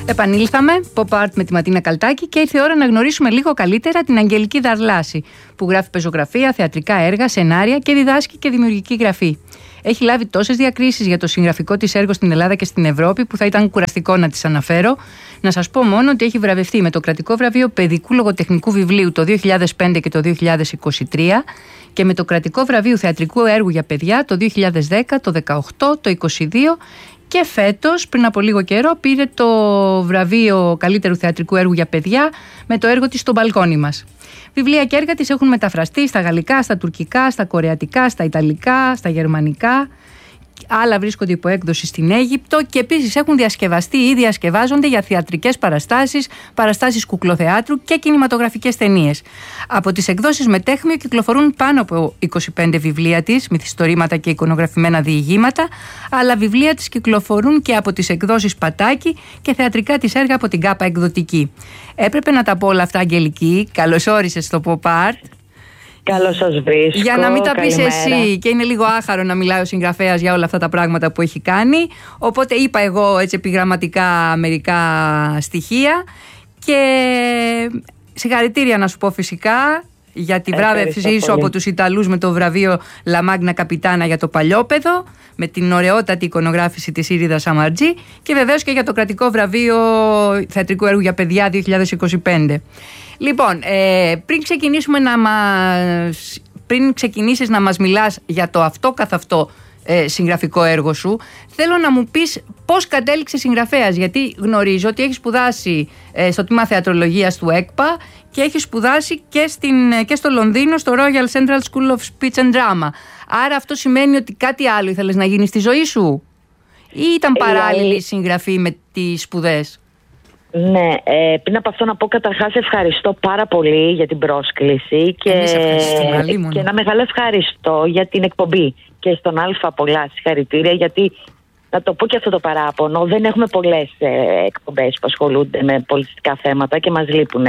Επανήλθαμε, Pop Art με τη Ματίνα Καλτάκη και ήρθε η ώρα να γνωρίσουμε λίγο καλύτερα την Αγγελική Δαρλάση, που γράφει πεζογραφία, θεατρικά έργα, σενάρια και διδάσκει και δημιουργική γραφή. Έχει λάβει τόσες διακρίσεις για το συγγραφικό της έργο στην Ελλάδα και στην Ευρώπη που θα ήταν κουραστικό να τις αναφέρω. Να σας πω μόνο ότι έχει βραβευτεί με το κρατικό βραβείο παιδικού λογοτεχνικού βιβλίου το 2005 και το 2023 και με το κρατικό βραβείο θεατρικού έργου για παιδιά το 2010, το 2018, το 2022 και φέτος, πριν από λίγο καιρό, πήρε το βραβείο καλύτερου θεατρικού έργου για παιδιά με το έργο της «Στο μπαλκόνι μας». Βιβλία και έργα της έχουν μεταφραστεί στα γαλλικά, στα τουρκικά, στα κορεατικά, στα ιταλικά, στα γερμανικά. Άλλα βρίσκονται υπό έκδοση στην Αίγυπτο και επίσης έχουν διασκευαστεί ή διασκευάζονται για θεατρικές παραστάσεις κουκλοθεάτρου και κινηματογραφικές ταινίες. Από τις εκδόσεις Μετέχμιο κυκλοφορούν πάνω από 25 βιβλία της, μυθιστορήματα και εικονογραφημένα διηγήματα, αλλά βιβλία της κυκλοφορούν και από τις εκδόσεις Πατάκη και θεατρικά της έργα από την Κάπα Εκδοτική. Έπρεπε να τα πω όλα αυτά, Αγγελική. Καλώς όρισες στο Pop Art. Καλώς σας βρίσκω. Για να μην τα πεις εσύ, και είναι λίγο άχαρο να μιλάει ο συγγραφέας για όλα αυτά τα πράγματα που έχει κάνει. Οπότε είπα εγώ έτσι επιγραμματικά μερικά στοιχεία. Και συγχαρητήρια να σου πω φυσικά για τη βράβευσή σου από τους Ιταλούς με το βραβείο La Magna Capitana για το Παλιόπαιδο, με την ωραιότατη εικονογράφηση της Ήριδας Αμαρτζή και βεβαίως και για το κρατικό βραβείο θεατρικού έργου για παιδιά 2025. Λοιπόν, πριν ξεκινήσεις να μας μιλάς για το αυτό καθ' αυτό συγγραφικό έργο σου, θέλω να μου πεις πώς κατέληξες συγγραφέας, γιατί γνωρίζω ότι έχεις σπουδάσει στο τμήμα θεατρολογίας του ΕΚΠΑ και έχεις σπουδάσει και στο Λονδίνο στο Royal Central School of Speech and Drama. Άρα αυτό σημαίνει ότι κάτι άλλο ήθελες να γίνεις στη ζωή σου ή ήταν παράλληλη συγγραφή με τις σπουδές? Ναι, πριν από αυτό να πω καταρχάς ευχαριστώ πάρα πολύ για την πρόσκληση και ένα μεγάλο ευχαριστώ για την εκπομπή και στον Α πολλά συγχαρητήρια, γιατί να το πω και αυτό το παράπονο, δεν έχουμε πολλές εκπομπές που ασχολούνται με πολιτιστικά θέματα και μας λείπουν.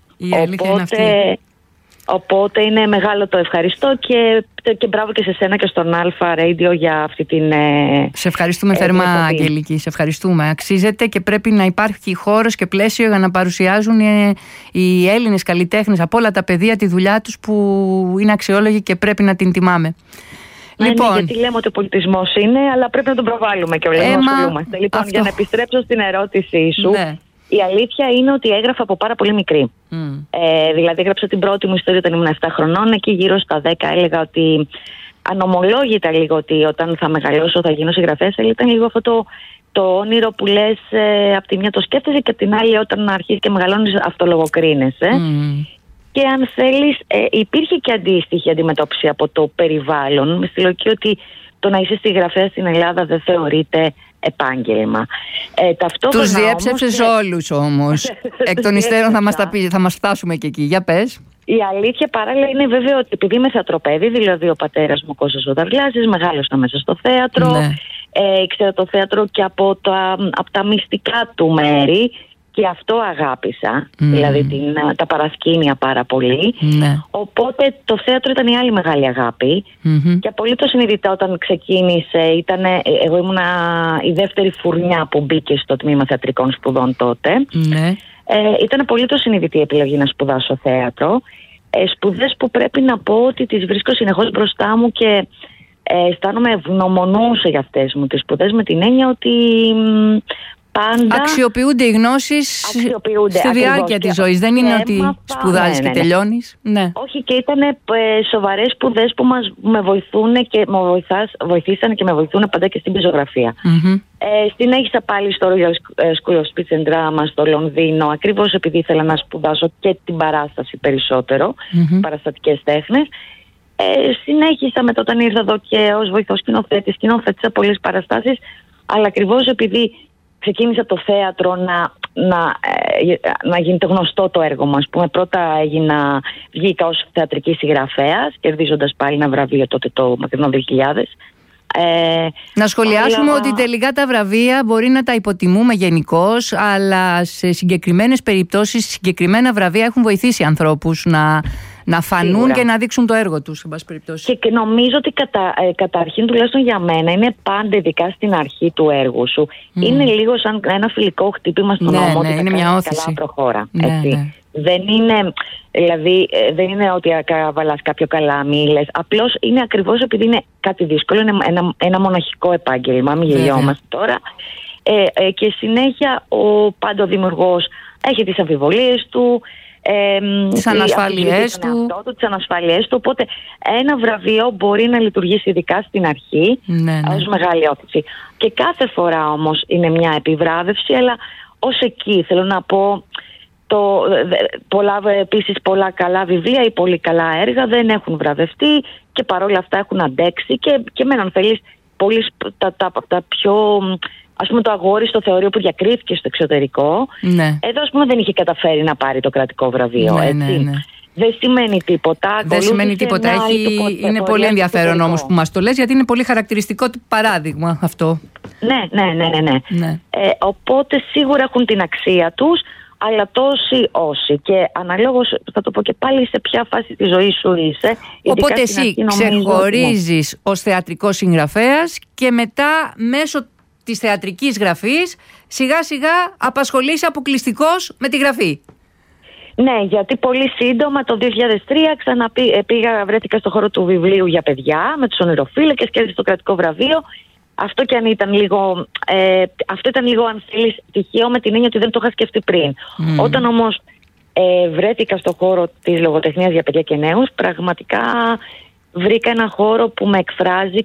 Οπότε είναι μεγάλο το ευχαριστώ και μπράβο και σε σένα και στον Αλφα Radio για αυτή την... Σε ευχαριστούμε θερμά, Αγγελική, σε ευχαριστούμε. Αξίζεται και πρέπει να υπάρχει χώρος και πλαίσιο για να παρουσιάζουν οι Έλληνες καλλιτέχνες από όλα τα πεδία τη δουλειά τους που είναι αξιόλογη και πρέπει να την τιμάμε. Λοιπόν, ναι, γιατί λέμε ότι ο πολιτισμός είναι, αλλά πρέπει να τον προβάλλουμε και όλοι να ασχολούμαστε. Λοιπόν, για να επιστρέψω στην ερώτησή σου, ναι. Η αλήθεια είναι ότι έγραφα από πάρα πολύ μικρή. Δηλαδή έγραψα την πρώτη μου ιστορία όταν ήμουν 7 χρονών. Εκεί γύρω στα 10 έλεγα ότι ανομολόγητα λίγο ότι όταν θα μεγαλώσω θα γίνω συγγραφέας. Ήταν λίγο αυτό το όνειρο που λες από τη μια το σκέφτεσαι και από την άλλη όταν αρχίζεις και μεγαλώνεις αυτολογοκρίνεσαι. Και αν θέλεις υπήρχε και αντίστοιχη αντιμετώπιση από το περιβάλλον με στη λογική ότι το να είσαι συγγραφέας στην Ελλάδα δεν θεωρείται επάγγελμα. Τους διέψευσες όλους όμως. Εκ των υστέρων θα μας φτάσουμε και εκεί. Για πες. Η αλήθεια παράλληλα είναι βέβαια ότι επειδή είμαι θεατροπέδι, δηλαδή ο πατέρας μου Κώστας ο Δαρλάσης, μεγάλωσα μέσα στο θέατρο, ναι. Ήξερα το θέατρο και από τα μυστικά του μέρη και αυτό αγάπησα, δηλαδή τα παρασκήνια πάρα πολύ. Ναι. Οπότε το θέατρο ήταν η άλλη μεγάλη αγάπη και απολύτως συνειδητά όταν ξεκίνησε, εγώ ήμουνα η δεύτερη φουρνιά που μπήκε στο τμήμα θεατρικών σπουδών τότε. Ναι. Ήταν απολύτως συνειδητή η επιλογή να σπουδάσω θέατρο. Σπουδές που πρέπει να πω ότι τις βρίσκω συνεχώς μπροστά μου και αισθάνομαι ευγνωμονούσα για αυτές μου τις σπουδές, με την έννοια ότι πάντα αξιοποιούνται οι γνώσεις στη διάρκεια της ζωής. Δεν είναι ότι σπουδάζεις και τελειώνεις. Ναι. Όχι, και ήταν σοβαρές σπουδές που με βοηθούν και βοηθήσαν και με βοηθούν πάντα και στην πεζογραφία. Συνέχισα πάλι στο Royal School of Speech and Drama στο Λονδίνο, ακριβώς επειδή ήθελα να σπουδάσω και την παράσταση περισσότερο, παραστατικές τέχνες. Συνέχισα μετά όταν ήρθα εδώ και ως βοηθός σκηνοθέτησα πολλές παραστάσεις, αλλά ακριβώς επειδή ξεκίνησα το θέατρο να γίνεται γνωστό το έργο μου. Ας πούμε, πρώτα βγήκα ως θεατρική συγγραφέας, κερδίζοντας πάλι ένα βραβείο τότε το μακρινό 2000. Να σχολιάσουμε ότι τελικά τα βραβεία μπορεί να τα υποτιμούμε γενικώς, αλλά σε συγκεκριμένες περιπτώσεις, συγκεκριμένα βραβεία έχουν βοηθήσει ανθρώπους να φανούν σίγουρα. Και να δείξουν το έργο τους, εν πάση περιπτώσει. Και νομίζω ότι καταρχήν, τουλάχιστον για μένα, είναι πάντα, ειδικά στην αρχή του έργου σου, είναι λίγο σαν ένα φιλικό χτύπημα στον ώμο. Ναι, είναι μια όθηση. Καλά, προχώρα. Ναι, έτσι. Ναι. Δεν είναι, δηλαδή, δεν είναι ότι καβαλάς κάποιο καλάμι, λες. Απλώς είναι ακριβώς επειδή είναι κάτι δύσκολο, είναι ένα μοναχικό επάγγελμα, μην γελιόμαστε τώρα. Και συνέχεια ο πάντο δημιουργός έχει τις αμφιβολίες του, τις ανασφάλειές του. Τις ανασφάλειές του. Οπότε ένα βραβείο μπορεί να λειτουργήσει ειδικά στην αρχή ως μεγάλη όθηση. Και κάθε φορά όμως είναι μια επιβράβευση, αλλά ως εκεί θέλω να πω. Επίσης πολλά καλά βιβλία ή πολύ καλά έργα δεν έχουν βραβευτεί και παρόλα αυτά έχουν αντέξει και με έναν θέλεις τα πιο, ας πούμε, το αγόρι στο θεωρείο που διακρίθηκε στο εξωτερικό, εδώ ας πούμε δεν είχε καταφέρει να πάρει το κρατικό βραβείο, έτσι. Δεν σημαίνει τίποτα. Δεν σημαίνει τίποτα. Είναι πολύ ενδιαφέρον όμως που μας το λες, γιατί είναι πολύ χαρακτηριστικό παράδειγμα αυτό. Ναι. Οπότε σίγουρα έχουν την αξία τους, αλλά τόσοι όσοι. Και αναλόγως, θα το πω και πάλι, σε ποια φάση της ζωής σου είσαι. Οπότε εσύ ξεχωρίζεις ως θεατρικός συγγραφέας και μετά μέσω της θεατρικής γραφής σιγά σιγά απασχολείσαι αποκλειστικώς με τη γραφή. Ναι, γιατί πολύ σύντομα το 2003 βρέθηκα στο χώρο του βιβλίου για παιδιά με τους ονειροφύλακες, κέρδισα το κρατικό βραβείο. Αυτό και αν ήταν λίγο, αυτό ήταν λίγο, αν θέλεις, τυχαίο, με την έννοια ότι δεν το είχα σκεφτεί πριν. Όταν όμως βρέθηκα στο χώρο της λογοτεχνίας για παιδιά και νέους, πραγματικά βρήκα ένα χώρο που με εκφράζει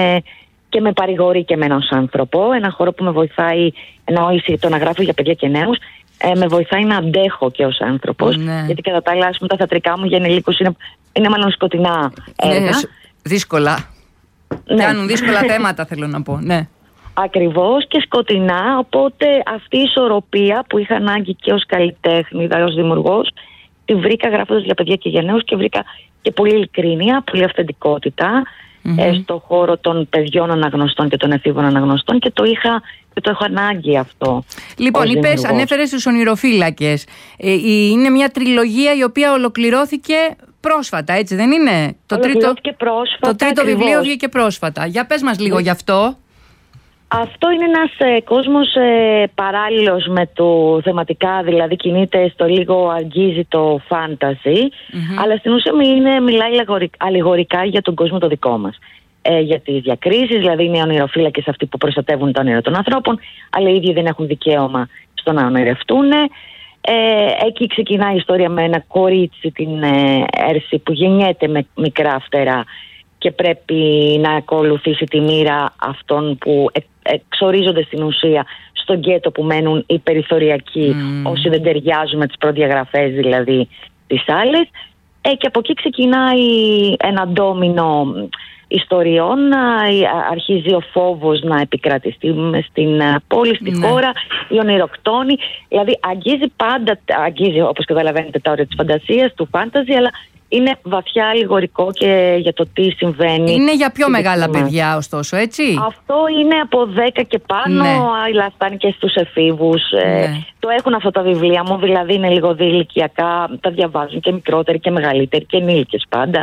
και με παρηγορεί και εμένα ως άνθρωπο. Ένα χώρο που με βοηθάει, το να γράφω για παιδιά και νέους, με βοηθάει να αντέχω και ως άνθρωπος. Γιατί κατά τα άλλα, τα θεατρικά μου για ενηλίκους είναι μάλλον σκοτεινά έργα. Δύσκολα. Κάνουν δύσκολα θέματα, θέλω να πω. Ναι. Ακριβώς, και σκοτεινά. Οπότε αυτή η ισορροπία που είχα ανάγκη και ως καλλιτέχνη, ως δημιουργός, τη βρήκα γράφοντας για παιδιά και για νέους και βρήκα και πολύ ειλικρίνεια, πολύ αυθεντικότητα στο χώρο των παιδιών αναγνωστών και των εφήβων αναγνωστών, και το έχω ανάγκη αυτό. Λοιπόν, ανέφερες τους ονειροφύλακες. Είναι μια τριλογία η οποία ολοκληρώθηκε πρόσφατα, έτσι δεν είναι? Το τρίτο βιβλίο βγήκε πρόσφατα. Για πες μας λίγο γι' αυτό. Αυτό είναι ένας κόσμος παράλληλος με το θεματικά, δηλαδή κινείται στο λίγο, αγγίζει το φάνταζι, αλλά στην ουσία μιλάει αλληγορικά για τον κόσμο το δικό μας. Για τις διακρίσεις, δηλαδή είναι οι ονειροφύλακες αυτοί που προστατεύουν τα όνειρα των ανθρώπων, αλλά οι ίδιοι δεν έχουν δικαίωμα στο να ονειρευτούν. Εκεί ξεκινάει η ιστορία με ένα κορίτσι, την Έρση, που γεννιέται με μικρά φτερά και πρέπει να ακολουθήσει τη μοίρα αυτών που εξορίζονται στην ουσία στο γκέτο που μένουν οι περιθωριακοί, όσοι δεν ταιριάζουν με τις προδιαγραφές δηλαδή τις άλλες. Και από εκεί ξεκινάει ένα ντόμινο ιστοριών, αρχίζει ο φόβος να επικρατιστεί στην πόλη, στη χώρα, οι ονειροκτόνοι. Δηλαδή αγγίζει όπως καταλαβαίνετε τα όρια της φαντασίας, του φάνταζι, αλλά είναι βαθιά αλληγορικό και για το τι συμβαίνει. Είναι για πιο μεγάλα παιδιά ωστόσο, έτσι? Αυτό είναι από 10 και πάνω, αλλά φτάνει και στους εφήβους. Το έχουν αυτά τα βιβλία μου, δηλαδή είναι λίγο διηλικιακά, τα διαβάζουν και μικρότεροι και μεγαλύτεροι και ενήλικες πάντα.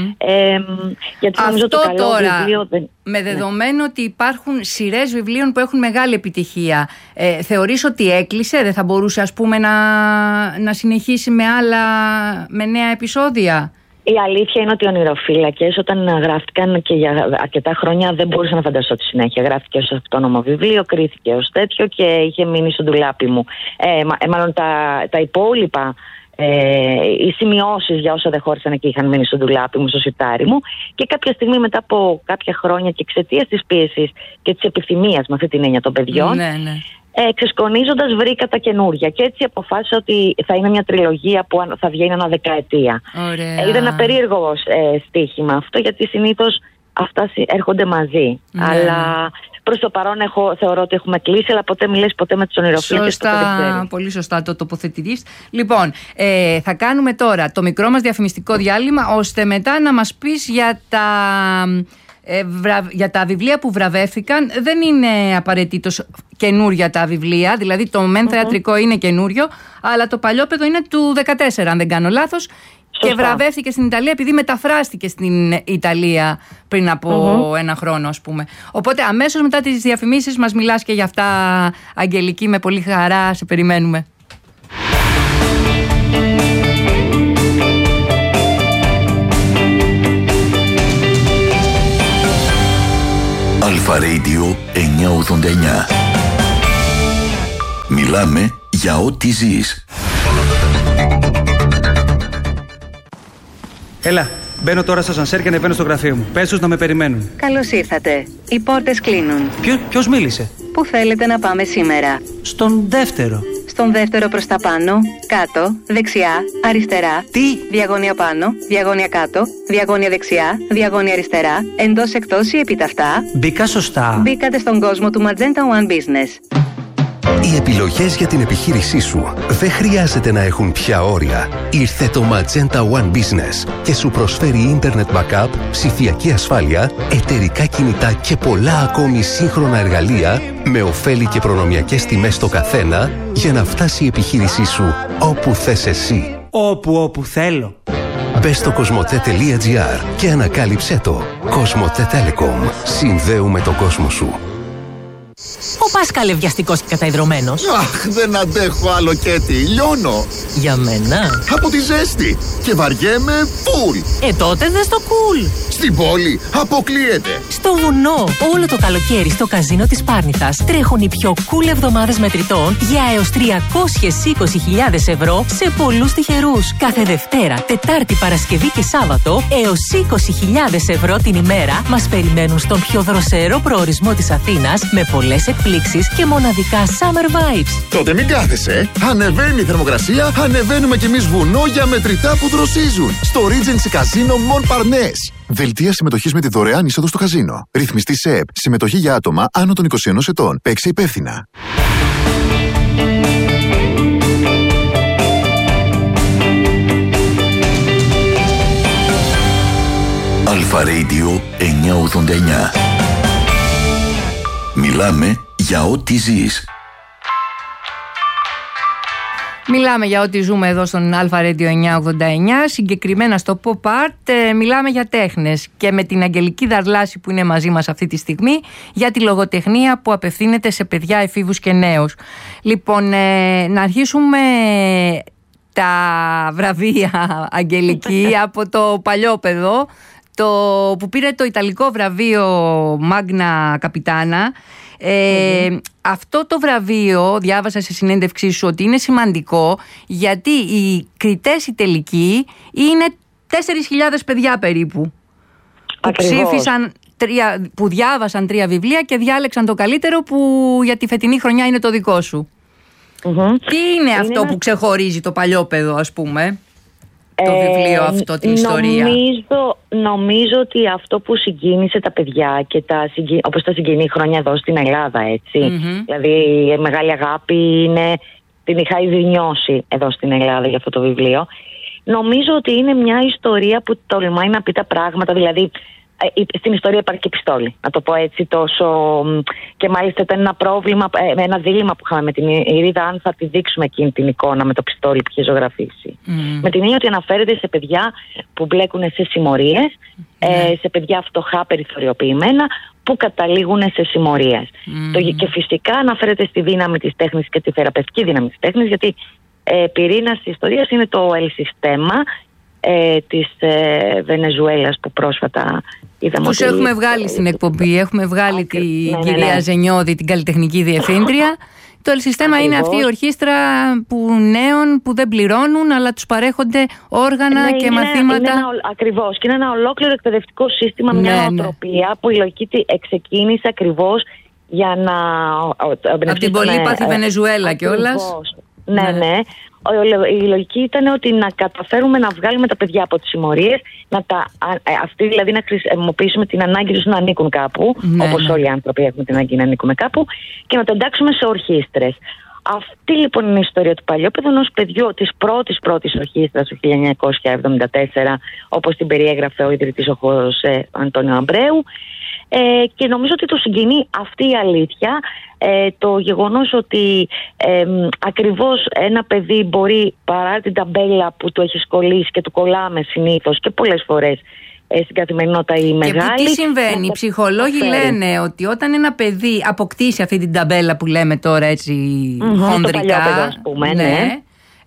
Γιατί αυτό το καλό τώρα, βιβλίο με δεδομένο ότι υπάρχουν σειρές βιβλίων που έχουν μεγάλη επιτυχία, θεωρείς ότι έκλεισε, δεν θα μπορούσε ας πούμε να συνεχίσει με νέα επεισόδια? Η αλήθεια είναι ότι οι ονειροφύλακες όταν γράφτηκαν και για αρκετά χρόνια δεν μπορούσα να φανταστώ τη συνέχεια. Γράφτηκε ως αυτόνομο βιβλίο, κρίθηκε ως τέτοιο και είχε μείνει στο ντουλάπι μου. Μάλλον τα υπόλοιπα, οι σημειώσεις για όσα δεν χώρισαν εκεί είχαν μείνει στο ντουλάπι μου, στο σιτάρι μου, και κάποια στιγμή μετά από κάποια χρόνια και εξαιτίας της πίεσης και της επιθυμίας με αυτή την έννοια των παιδιών, ξεσκονίζοντας βρήκα τα καινούρια και έτσι αποφάσισα ότι θα είναι μια τριλογία που θα βγαίνει ανά δεκαετία. Ήταν ένα περίεργο στοίχημα αυτό, γιατί συνήθως αυτά έρχονται μαζί. Αλλά προς το παρόν θεωρώ ότι έχουμε κλείσει, αλλά ποτέ μιλές ποτέ με τους ονειροφύλακες. Σωστά, πολύ σωστά το τοποθετητής. Λοιπόν, θα κάνουμε τώρα το μικρό μας διαφημιστικό διάλειμμα, ώστε μετά να μας πεις για τα βιβλία που βραβεύτηκαν. Δεν είναι απαραίτητος καινούρια τα βιβλία, δηλαδή το μεν θεατρικό είναι καινούριο, αλλά το παλιόπαιδο είναι του 14, αν δεν κάνω λάθος. Και βραβεύτηκε στην Ιταλία επειδή μεταφράστηκε στην Ιταλία πριν από ένα χρόνο, ας πούμε. Οπότε αμέσως μετά τις διαφημίσεις μας μιλάς και για αυτά, Αγγελική, με πολύ χαρά σε περιμένουμε. Αλφα Radio 989. Μιλάμε για ό,τι ζεις. Έλα, μπαίνω τώρα στο ασανσέρ και ανεβαίνω στο γραφείο μου. Πες τους να με περιμένουν. Καλώς ήρθατε. Οι πόρτες κλείνουν. Ποιος μίλησε? Πού θέλετε να πάμε σήμερα? Στον δεύτερο. Στον δεύτερο προς τα πάνω, κάτω, δεξιά, αριστερά. Τι? Διαγώνια πάνω, διαγώνια κάτω, διαγώνια δεξιά, διαγώνια αριστερά, εντός εκτός ή επιταυτά. Μπήκα σωστά. Μπήκατε στον κόσμο του Magenta One Business. Οι επιλογές για την επιχείρησή σου δεν χρειάζεται να έχουν πια όρια. Ήρθε το Magenta One Business και σου προσφέρει Internet Backup, ψηφιακή ασφάλεια, εταιρικά κινητά και πολλά ακόμη σύγχρονα εργαλεία με ωφέλη και προνομιακές τιμές στο καθένα για να φτάσει η επιχείρησή σου όπου θες εσύ. Όπου θέλω. Μπες στο cosmote.gr και ανακάλυψέ το. Cosmote Telecom. Συνδέουμε τον κόσμο σου. Ο Πάσκαλε βιαστικός και καταϊδρωμένος. Αχ, δεν αντέχω άλλο, Κέτι. Λιώνω. Για μένα. Από τη ζέστη. Και βαριέμαι φουλ. Τότε δες το κουλ. Στην πόλη αποκλείεται. Στο βουνό. Όλο το καλοκαίρι στο καζίνο της Πάρνηθας τρέχουν οι πιο cool εβδομάδες μετρητών για έως 320.000 ευρώ σε πολλούς τυχερούς. Κάθε Δευτέρα, Τετάρτη, Παρασκευή και Σάββατο έως 20.000 ευρώ την ημέρα μας περιμένουν στον πιο δροσερό προορισμό της Αθήνας με πολλές εκπλήξεις και μοναδικά summer vibes. Τότε μην κάθεσαι. Ανεβαίνει η θερμοκρασία, ανεβαίνουμε κι εμείς βουνό για μετρητά που δροσίζουν. Στο Regency Casino Montparnasse. Δελτία συμμετοχής με τη δωρεάν είσοδο στο καζίνο. Ρυθμιστή ΣΕΠ. Συμμετοχή για άτομα άνω των 21 ετών. Παίξε υπεύθυνα. Αλφα Radio 989. Μιλάμε για ό,τι ζεις. Μιλάμε για ό,τι ζούμε εδώ στον Αλφα Radio 989, συγκεκριμένα στο Pop Art. Μιλάμε για τέχνες και με την Αγγελική Δαρλάση που είναι μαζί μας αυτή τη στιγμή για τη λογοτεχνία που απευθύνεται σε παιδιά, εφήβους και νέους. Λοιπόν, να αρχίσουμε τα βραβεία, Αγγελική, από το παλιόπαιδο, που πήρε το Ιταλικό βραβείο Magna Capitana. Αυτό το βραβείο, διάβασα σε συνέντευξή σου ότι είναι σημαντικό γιατί οι κριτές οι τελικοί είναι 4.000 παιδιά περίπου. Ακριβώς. Που ψήφισαν, που διάβασαν 3 βιβλία και διάλεξαν το καλύτερο που για τη φετινή χρονιά είναι το δικό σου. Τι είναι αυτό που ξεχωρίζει το παλιόπαιδο, ας πούμε, το βιβλίο αυτό, την ιστορία? Νομίζω ότι αυτό που συγκίνησε τα παιδιά και όπως τα συγκινεί χρόνια εδώ στην Ελλάδα, έτσι. Δηλαδή η μεγάλη αγάπη την είχα ήδη νιώσει εδώ στην Ελλάδα για αυτό το βιβλίο. Νομίζω ότι είναι μια ιστορία που τολμάει να πει τα πράγματα, δηλαδή στην ιστορία υπάρχει και πιστόλι, να το πω έτσι τόσο. Και μάλιστα ήταν ένα πρόβλημα, ένα δίλημμα που είχαμε με την Ειρίδα, αν θα τη δείξουμε εκείνη την εικόνα με το πιστόλι που είχε ζωγραφίσει. Με την έννοια ότι αναφέρεται σε παιδιά που μπλέκουν σε συμμορίες, σε παιδιά φτωχά, περιθωριοποιημένα, που καταλήγουν σε συμμορίες. Και φυσικά αναφέρεται στη δύναμη της τέχνης και τη θεραπευτική δύναμη της τέχνης, γιατί πυρήνας της ιστορίας είναι το El Sistema της Βενεζουέλας που πρόσφατα είδαμε. Τους έχουμε βγάλει στην εκπομπή. Έχουμε βγάλει την κυρία Ζενιώδη, την καλλιτεχνική διευθύντρια. Το El Sistema είναι αυτή η ορχήστρα νέων που δεν πληρώνουν, αλλά τους παρέχονται όργανα και μαθήματα. Ακριβώς. Και είναι ένα ολόκληρο εκπαιδευτικό σύστημα, μια νοοτροπία που η λογική ξεκίνησε ακριβώς για να. Από την πολύπαθη Βενεζουέλα κιόλας. Ναι. Η λογική ήταν ότι να καταφέρουμε να βγάλουμε τα παιδιά από τις συμμορίες, αυτοί δηλαδή να χρησιμοποιήσουμε την ανάγκη τους να ανήκουν κάπου, όπως όλοι οι άνθρωποι έχουμε την ανάγκη να ανήκουμε κάπου, και να τα εντάξουμε σε ορχήστρες. Αυτή λοιπόν είναι η ιστορία του παλιόπαιδου, ενός παιδιού της πρώτης ορχήστρας του 1974, όπως την περιέγραφε ο ιδρυτής ο Χωσέ Αντώνιο Αμπρέου. και νομίζω ότι το συγκινεί αυτή η αλήθεια, το γεγονός ότι ακριβώς ένα παιδί μπορεί, παρά την ταμπέλα που του έχει κολλήσει και του κολλάμε συνήθως και πολλές φορές στην καθημερινότητα η μεγάλη. Και τι συμβαίνει, οι ψυχολόγοι λένε ότι όταν ένα παιδί αποκτήσει αυτή την ταμπέλα που λέμε τώρα έτσι χονδρικά, το παλιό παιδί, ας πούμε, ναι.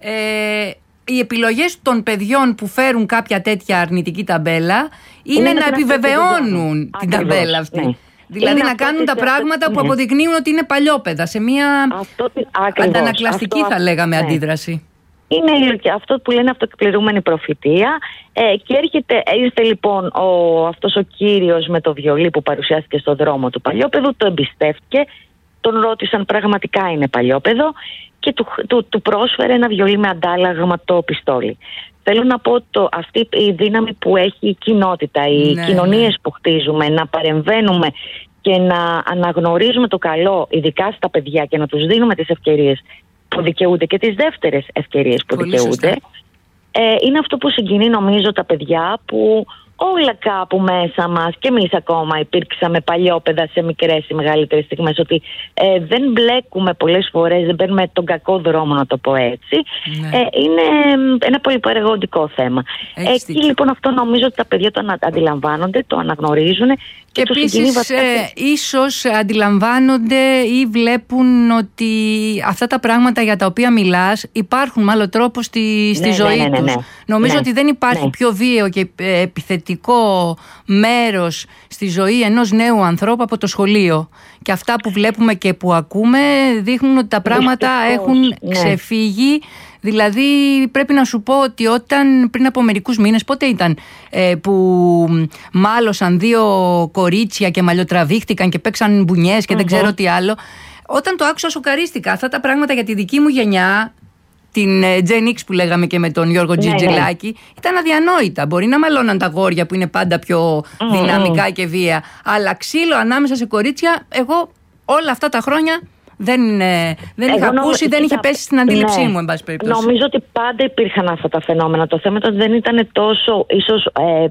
Οι επιλογές των παιδιών που φέρουν κάποια τέτοια αρνητική ταμπέλα είναι να επιβεβαιώνουν την ταμπέλα αυτή. Ναι. Δηλαδή είναι να κάνουν τα πράγματα που αποδεικνύουν ότι είναι παλιόπαιδα σε μια αντανακλαστική θα λέγαμε αντίδραση. Είναι αυτό που λένε αυτοεκπληρούμενη προφητεία, και ήρθε λοιπόν αυτός ο κύριος με το βιολί που παρουσιάστηκε στον δρόμο του παλιόπαιδου, το εμπιστεύτηκε, τον ρώτησαν πραγματικά είναι παλιόπαιδο και του πρόσφερε ένα βιολί με αντάλλαγμα το πιστόλι. Θέλω να πω αυτή η δύναμη που έχει η κοινότητα, οι κοινωνίες που χτίζουμε, να παρεμβαίνουμε και να αναγνωρίζουμε το καλό, ειδικά στα παιδιά, και να τους δίνουμε τις ευκαιρίες που δικαιούνται και τις δεύτερες ευκαιρίες που δικαιούνται. Είναι αυτό που συγκινεί νομίζω τα παιδιά, που όλα κάπου μέσα μας και εμείς ακόμα υπήρξαμε παλιόπαιδα σε μικρές ή μεγαλύτερες στιγμές, ότι δεν μπλέκουμε πολλές φορές, δεν παίρνουμε τον κακό δρόμο, να το πω έτσι. Είναι ένα πολύ παρεγωγικό θέμα. Εκεί λοιπόν αυτό νομίζω ότι τα παιδιά το αντιλαμβάνονται, το αναγνωρίζουν. Και επίσης ίσως αντιλαμβάνονται ή βλέπουν ότι αυτά τα πράγματα για τα οποία μιλάς υπάρχουν με άλλο τρόπο στη ζωή τους. Νομίζω ότι δεν υπάρχει πιο βίαιο και επιθετικό μέρος στη ζωή ενός νέου ανθρώπου από το σχολείο. Και αυτά που βλέπουμε και που ακούμε δείχνουν ότι τα πράγματα έχουν ξεφύγει. Δηλαδή πρέπει να σου πω ότι όταν πριν από μερικούς μήνες, πότε ήταν που μάλωσαν 2 κορίτσια και μαλλιοτραβήχτηκαν και παίξαν μπουνιές και δεν ξέρω τι άλλο, όταν το άκουσα σοκαρίστηκα. Αυτά τα πράγματα για τη δική μου γενιά, την Gen X που λέγαμε και με τον Γιώργο Τζιτζιλάκη, ήταν αδιανόητα. Μπορεί να μαλώναν τα αγόρια που είναι πάντα πιο δυναμικά και βία, αλλά ξύλο ανάμεσα σε κορίτσια, εγώ όλα αυτά τα χρόνια δεν είχα ακούσει, δεν είχε πέσει στην αντίληψή μου, εν πάση περιπτώσει. Νομίζω ότι πάντα υπήρχαν αυτά τα φαινόμενα. Το θέμα ήταν ότι δεν ήταν τόσο, ίσως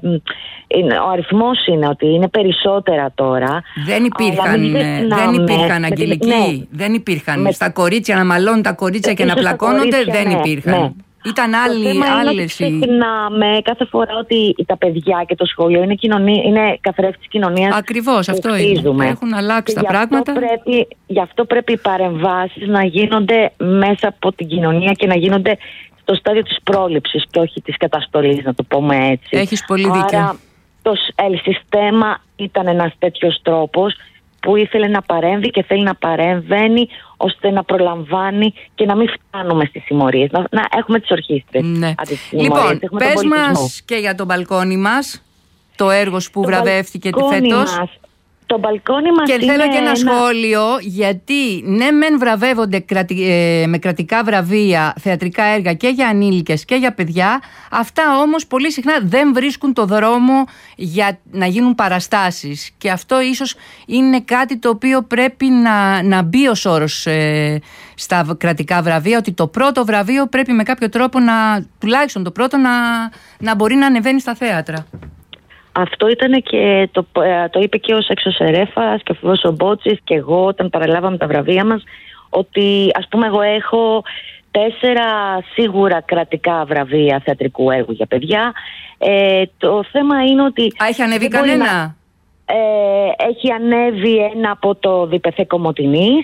ο αριθμός είναι ότι είναι περισσότερα τώρα. Δεν υπήρχαν Αγγελική. Δεν υπήρχαν. Στα κορίτσια να μαλώνουν τα κορίτσια και να πλακώνονται, δεν υπήρχαν. Ήταν άλλες. Ξεχνάμε κάθε φορά ότι τα παιδιά και το σχολείο είναι καθρέφτη της κοινωνίας. Ακριβώς, αυτό είναι. Έχουν αλλάξει τα πράγματα. Γι' αυτό πρέπει οι παρεμβάσεις να γίνονται μέσα από την κοινωνία και να γίνονται στο στάδιο της πρόληψης και όχι της καταστολής, να το πούμε έτσι. Έχεις πολύ δίκιο. Άρα το El-Sistema ήταν ένας τέτοιος τρόπος που ήθελε να παρέμβει και θέλει να παρέμβαίνει ώστε να προλαμβάνει και να μην φτάνουμε στις συμμορίες. Να έχουμε τις ορχήστρες. Λοιπόν, πες μας και για το μπαλκόνι μας, το έργο που βραβεύτηκε φέτος. Το μπαλκόνι μας και θέλω και ένα σχόλιο, γιατί ναι μεν βραβεύονται με κρατικά βραβεία θεατρικά έργα και για ανήλικες και για παιδιά, αυτά όμως πολύ συχνά δεν βρίσκουν το δρόμο για να γίνουν παραστάσεις, και αυτό ίσως είναι κάτι το οποίο πρέπει να μπει ως όρος στα κρατικά βραβεία, ότι το πρώτο βραβείο πρέπει με κάποιο τρόπο τουλάχιστον το πρώτο να μπορεί να ανεβαίνει στα θέατρα. Αυτό ήταν και το είπε και ο Σέξος Ερέφας και ο Φιβός ο Μπότσης και εγώ όταν παραλάβαμε τα βραβεία μας, ότι ας πούμε εγώ έχω 4 σίγουρα κρατικά βραβεία θεατρικού έργου για παιδιά. Το θέμα είναι ότι... Έχει ανέβει κανένα? Έχει ανέβει ένα από το Διπεθέ Κομοτηνής,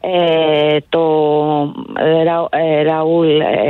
το Ραούλ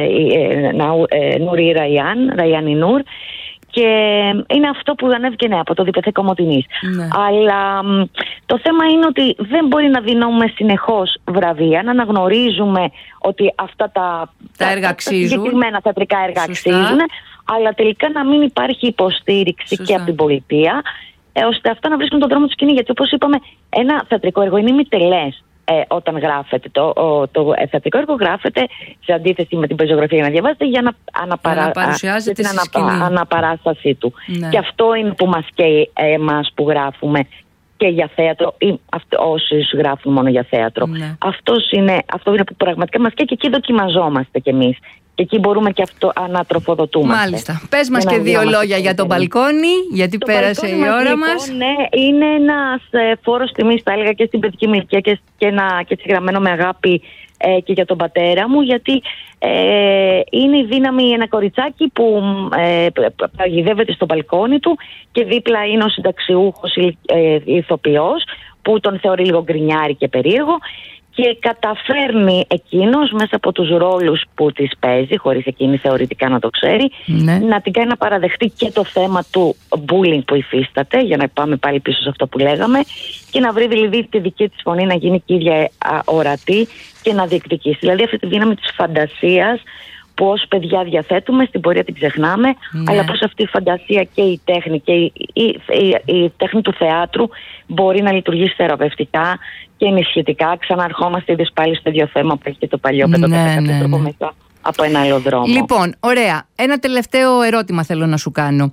Νούρι Ραϊάνι Νούρ, και είναι αυτό που ανέβηκε από το Διπεθέ Κομοτηνής. Αλλά το θέμα είναι ότι δεν μπορεί να δίνουμε συνεχώς βραβεία, να αναγνωρίζουμε ότι αυτά τα συγκεκριμένα θεατρικά έργα αξίζουν, αλλά τελικά να μην υπάρχει υποστήριξη και από την πολιτεία, ώστε αυτά να βρίσκουν τον δρόμο του σκηνή. Γιατί όπως είπαμε, ένα θεατρικό έργο είναι ημιτελές όταν γράφεται. Το θεατρικό έργο γράφεται σε αντίθεση με την πεζογραφία για να διαβάζετε, για να παρουσιάζεται την αναπαράστασή του. Και αυτό είναι που μας καίει εμάς που γράφουμε και για θέατρο, ή όσοι γράφουν μόνο για θέατρο. Αυτό είναι που πραγματικά μας καίει, και εκεί δοκιμαζόμαστε κι εμείς. Και εκεί μπορούμε και αυτό να τροφοδοτούμε. Μάλιστα. Πες μας και 2 λόγια για το μπαλκόνι, γιατί το πέρασε η ώρα μας. Ναι, είναι ένας φόρος τιμής, θα έλεγα, και στην παιδική μου ηλικία και έτσι γραμμένο με αγάπη και για τον πατέρα μου, γιατί είναι η δύναμη, ένα κοριτσάκι που παγιδεύεται στο μπαλκόνι του και δίπλα είναι ο συνταξιούχος ηθοποιός που τον θεωρεί λίγο γκρινιάρη και περίεργο, και καταφέρνει εκείνος μέσα από τους ρόλους που της παίζει, χωρίς εκείνη θεωρητικά να το ξέρει, να την κάνει να παραδεχτεί και το θέμα του bullying που υφίσταται, για να πάμε πάλι πίσω σε αυτό που λέγαμε, και να βρει δηλαδή τη δική της φωνή να γίνει και ίδια ορατή και να διεκδικήσει. Δηλαδή αυτή τη δύναμη της φαντασίας που ως παιδιά διαθέτουμε, στην πορεία την ξεχνάμε, αλλά πως αυτή η φαντασία και η τέχνη και η τέχνη του θεάτρου μπορεί να λειτουργήσει θεραπευτικά και ενισχυτικά. Ξαναρχόμαστε ήδη πάλι στο ίδιο θέμα που έχει και το παλιό τρόπο μετά από ένα άλλο δρόμο. Λοιπόν, ωραία. Ένα τελευταίο ερώτημα θέλω να σου κάνω.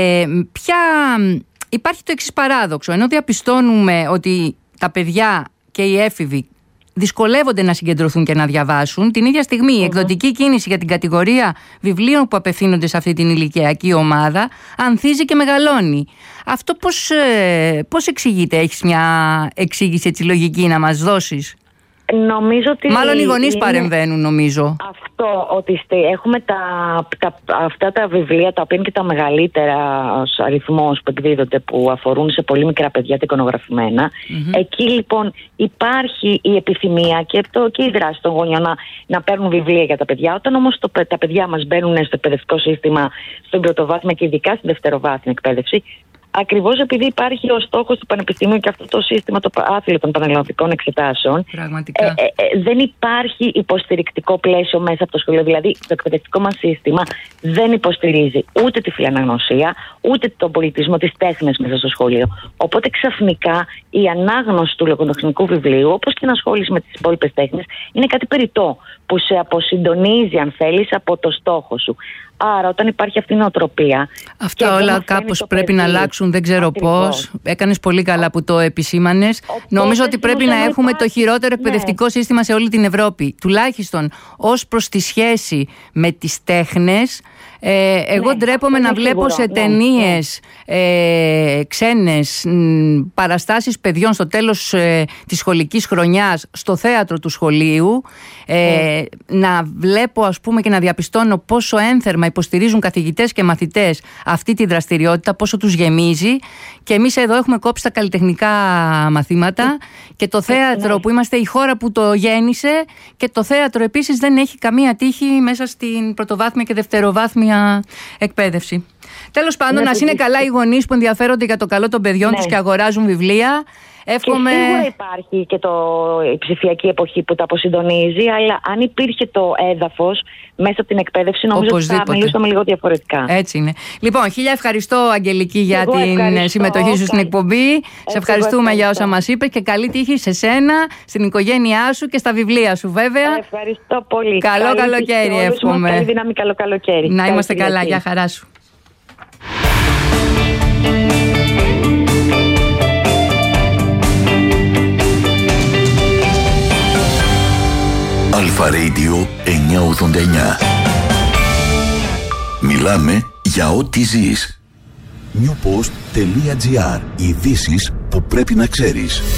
Υπάρχει το εξής παράδοξο. Ενώ διαπιστώνουμε ότι τα παιδιά και οι έφηβοι δυσκολεύονται να συγκεντρωθούν και να διαβάσουν, την ίδια στιγμή η εκδοτική κίνηση για την κατηγορία βιβλίων που απευθύνονται σε αυτή την ηλικιακή ομάδα ανθίζει και μεγαλώνει. Αυτό πώς εξηγείται? Έχεις μια εξήγηση έτσι λογική να μας δώσεις? Νομίζω ότι μάλλον οι γονείς παρεμβαίνουν, νομίζω. Αυτό, ότι έχουμε αυτά τα βιβλία, τα οποία είναι και τα μεγαλύτερα αριθμός που εκδίδονται, που αφορούν σε πολύ μικρά παιδιά τα εικονογραφημένα. Εκεί λοιπόν υπάρχει η επιθυμία και η δράση των γονιών να παίρνουν βιβλία για τα παιδιά. Όταν όμως τα παιδιά μας μπαίνουν στο εκπαιδευτικό σύστημα, στην πρωτοβάθμια και ειδικά στην δευτεροβάθμια εκπαίδευση, ακριβώς επειδή υπάρχει ο στόχος του πανεπιστημίου και αυτό το σύστημα, το άθλιο των πανελλαδικών εξετάσεων, δεν υπάρχει υποστηρικτικό πλαίσιο μέσα από το σχολείο. Δηλαδή, το εκπαιδευτικό μας σύστημα δεν υποστηρίζει ούτε τη φιλαναγνωσία, ούτε τον πολιτισμό, τις τέχνες μέσα στο σχολείο. Οπότε ξαφνικά η ανάγνωση του λογοτεχνικού βιβλίου, όπως και η ενασχόληση με τις υπόλοιπες τέχνες, είναι κάτι περιττό που σε αποσυντονίζει, αν θέλεις, από το στόχο σου. Άρα, όταν υπάρχει αυτή η νοοτροπία. Αυτά όλα κάπως πρέπει να αλλάξουν, δεν ξέρω πώς. Έκανες πολύ καλά που το επισήμανες. Νομίζω ότι πρέπει να έχουμε το χειρότερο εκπαιδευτικό σύστημα σε όλη την Ευρώπη. Τουλάχιστον ως προς τη σχέση με τις τέχνες. Εγώ ντρέπομαι να βλέπω σε ταινίες ξένες παραστάσεις παιδιών στο τέλος της σχολικής χρονιάς στο θέατρο του σχολείου, να βλέπω, ας πούμε, και να διαπιστώνω πόσο ένθερμα υποστηρίζουν καθηγητές και μαθητές αυτή τη δραστηριότητα, πόσο τους γεμίζει, και εμείς εδώ έχουμε κόψει τα καλλιτεχνικά μαθήματα και το θέατρο που είμαστε η χώρα που το γέννησε, και το θέατρο επίσης δεν έχει καμία τύχη μέσα στην πρωτοβάθμια και δευτεροβάθμια εκπαίδευση. Τέλος πάντων, να είναι καλά οι γονείς που ενδιαφέρονται για το καλό των παιδιών τους και αγοράζουν βιβλία. Εύχομαι... Και σίγουρα υπάρχει και η ψηφιακή εποχή που τα αποσυντονίζει, αλλά αν υπήρχε το έδαφος μέσα από την εκπαίδευση, νομίζω ότι θα μιλούσαμε λίγο διαφορετικά. Έτσι είναι. Λοιπόν, χίλια ευχαριστώ, Αγγελική, για την συμμετοχή σου στην εκπομπή. Σε ευχαριστούμε για όσα μας είπες και καλή τύχη σε σένα, στην οικογένειά σου και στα βιβλία σου, βέβαια. Ευχαριστώ πολύ. Καλό καλοκαίρι, εύχομαι. Καλή δύναμη, καλό καλοκαίρι. Να είμαστε καλά. Γεια χαρά σου. Αλφα Radio 989. Μιλάμε για ό,τι ζεις. Newpost.gr. Ειδήσεις που πρέπει να ξέρεις.